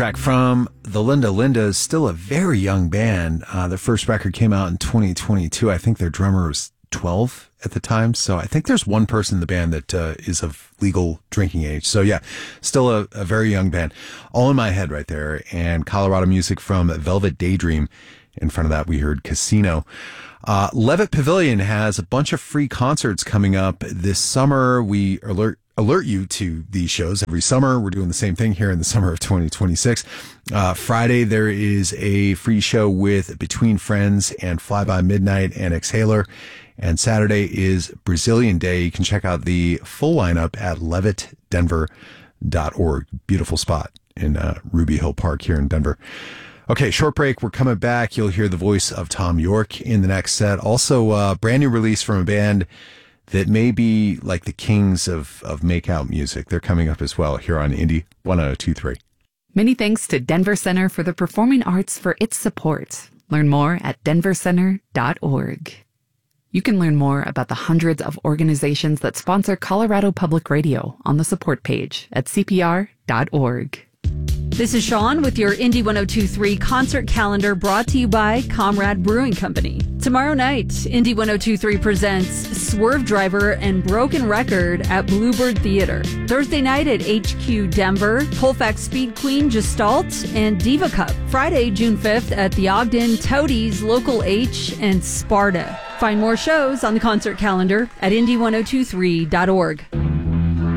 track from the Linda Lindas, still a very young band. Their first record came out in 2022. I think their drummer was 12 at the time. So I think there's one person in the band that is of legal drinking age. So yeah, still a very young band. All in My Head right there. And Colorado music from Velvet Daydream. In front of that, we heard Casino. Levitt Pavilion has a bunch of free concerts coming up this summer. We alert you to these shows every summer. We're doing the same thing here in the summer of 2026. Friday, there is a free show with Between Friends and Fly By Midnight and Exhaler. And Saturday is Brazilian Day. You can check out the full lineup at levittdenver.org. Beautiful spot in Ruby Hill Park here in Denver. Okay, short break. We're coming back. You'll hear the voice of Tom York in the next set. Also, brand new release from a band that may be like the kings of make-out music. They're coming up as well here on Indie 102.3. Many thanks to Denver Center for the Performing Arts for its support. Learn more at denvercenter.org. You can learn more about the hundreds of organizations that sponsor Colorado Public Radio on the support page at cpr.org. This is Sean with your Indie 102.3 concert calendar, brought to you by Comrade Brewing Company. Tomorrow night, Indie 102.3 presents Swerve Driver and Broken Record at Bluebird Theater. Thursday night at HQ Denver, Colfax Speed Queen Gestalt and Diva Cup. Friday, June 5th at the Ogden, Toadies, Local H, and Sparta. Find more shows on the concert calendar at indie1023.org.